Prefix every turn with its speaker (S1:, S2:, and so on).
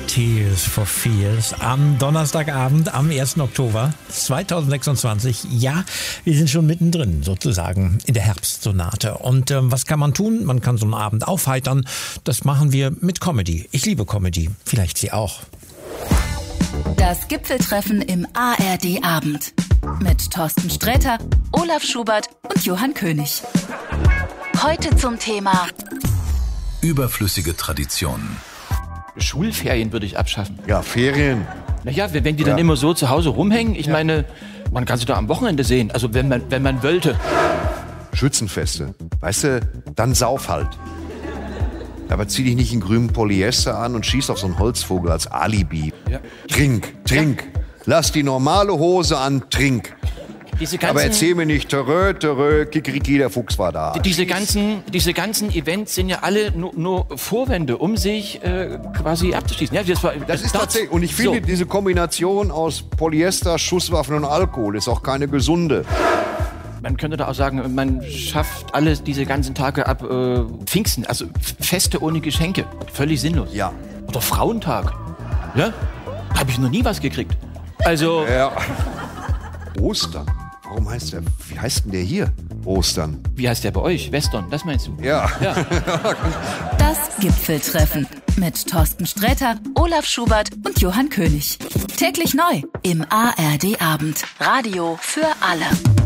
S1: Tears for Fears am Donnerstagabend, am 1. Oktober 2026. Ja, wir sind schon mittendrin sozusagen in der Herbstsonate. Und was kann man tun? Man kann so einen Abend aufheitern. Das machen wir mit Comedy. Ich liebe Comedy. Vielleicht Sie auch.
S2: Das Gipfeltreffen im ARD-Abend. Mit Thorsten Sträter, Olaf Schubert und Johann König. Heute zum Thema
S3: überflüssige Traditionen.
S4: Schulferien würde ich abschaffen.
S5: Ja, Ferien.
S4: Naja, wenn die dann immer so zu Hause rumhängen, ich meine, man kann sie doch am Wochenende sehen, also wenn man wollte.
S5: Schützenfeste. Weißt du, dann sauf halt. Aber zieh dich nicht in grünen Polyester an und schieß auf so einen Holzvogel als Alibi.
S4: Ja.
S5: Trink. Lass die normale Hose an, trink. Aber erzähl mir nicht, törö, Kikeriki, der Fuchs war da.
S4: Diese ganzen Events sind ja alle nur Vorwände, um sich quasi abzuschließen. Ja,
S5: das ist tatsächlich, und ich finde, diese Kombination aus Polyester, Schusswaffen und Alkohol ist auch keine gesunde.
S4: Man könnte da auch sagen, man schafft alles diese ganzen Tage ab Pfingsten, also Feste ohne Geschenke. Völlig sinnlos.
S5: Ja.
S4: Oder Frauentag. Ja? Habe ich noch nie was gekriegt. Also.
S5: Ja. Ostern. Wie heißt denn der hier? Ostern.
S4: Wie heißt der bei euch? Western, das meinst du?
S5: Ja.
S2: das Gipfeltreffen mit Thorsten Sträter, Olaf Schubert und Johann König. Täglich neu im ARD-Abend. Radio für alle.